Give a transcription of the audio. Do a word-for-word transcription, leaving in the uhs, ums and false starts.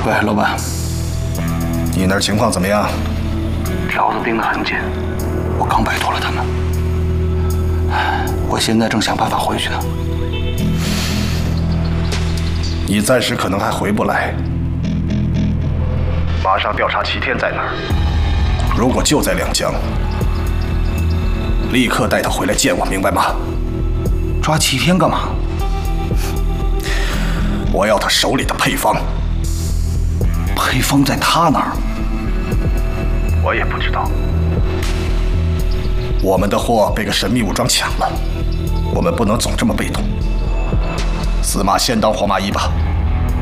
喂，老板， 你那儿情况怎么样？ 条子盯得很紧，我刚摆脱了他们，我现在正想办法回去呢。 你暂时可能还回不来，马上调查齐天在哪儿。如果就在两江，立刻带他回来见我，明白吗？ 抓齐天干嘛？ 我要他手里的配方。 配方在他那儿。 我也不知道。我们的货被个神秘武装抢了，我们不能总这么被动。死马先当活马医吧。